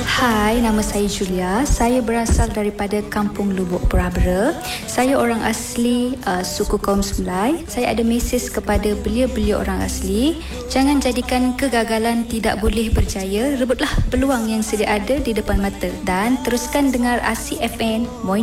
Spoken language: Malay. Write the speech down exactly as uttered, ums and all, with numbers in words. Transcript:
Hai, nama saya Julia. Saya berasal daripada Kampung Lubuk Berbera. Saya orang asli uh, suku kaum Sulai. Saya ada mesej kepada belia-belia orang asli. Jangan jadikan kegagalan tidak boleh berjaya. Rebutlah peluang yang sedia ada di depan mata. Dan teruskan dengar A S I F M.